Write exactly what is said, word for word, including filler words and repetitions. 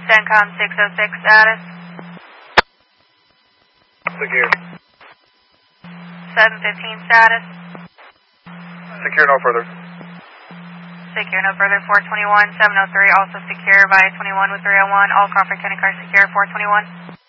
CENTCOM six oh six status. Secure. seven fifteen status. Secure no further. Secure no further. four twenty-one, seven oh three also secure via twenty-one with three oh one. All Crawford County cars secure four twenty-one.